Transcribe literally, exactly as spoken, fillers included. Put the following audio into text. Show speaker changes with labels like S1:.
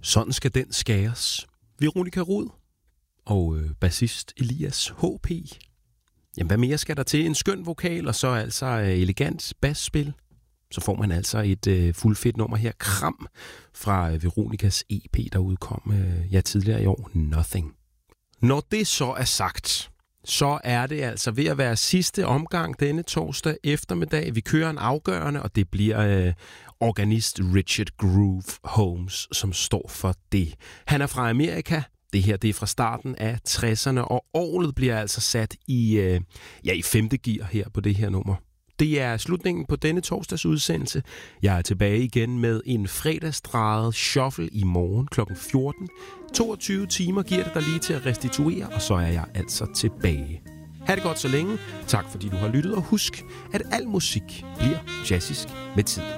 S1: Sådan skal den skæres. Veronica Rud og øh, bassist Elias H P. Jamen, hvad mere skal der til? En skøn vokal, og så altså øh, elegant basspil. Så får man altså et øh, fuldfedt nummer her, Kram, fra øh, Veronicas E P, der udkom øh, ja, tidligere i år, Nothing. Når det så er sagt, så er det altså ved at være sidste omgang denne torsdag eftermiddag. Vi kører en afgørende, og det bliver øh, organist Richard Groove Holmes, som står for det. Han er fra Amerika. Det her det er fra starten af tresserne, og orglet bliver altså sat i, øh, ja, i femte gear her på det her nummer. Det er slutningen på denne torsdags udsendelse. Jeg er tilbage igen med en fredagsdrejet shuffle i morgen klokken fjorten. toogtyve timer giver det dig lige til at restituere, og så er jeg altså tilbage. Ha' det godt så længe. Tak fordi du har lyttet, og husk, at al musik bliver jazzisk med tid.